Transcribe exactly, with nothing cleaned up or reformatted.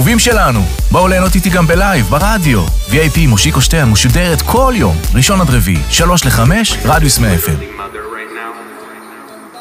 אהובים שלנו, בואו ליהנות איתי גם בלייב, ברדיו. וי איי פי מושיקו שטרן משודרת כל יום, ראשון עד רביעי, שלוש לחמש, רדיוס מאה אף אם.